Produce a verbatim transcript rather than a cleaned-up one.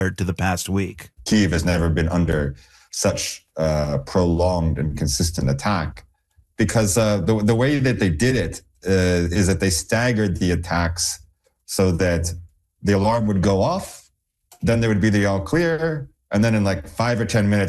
to the past week. Kyiv has never been under such uh, prolonged and consistent attack because uh, the, the way that they did it uh, is that they staggered the attacks so that the alarm would go off, then there would be the all clear, and then in like five or ten minutes,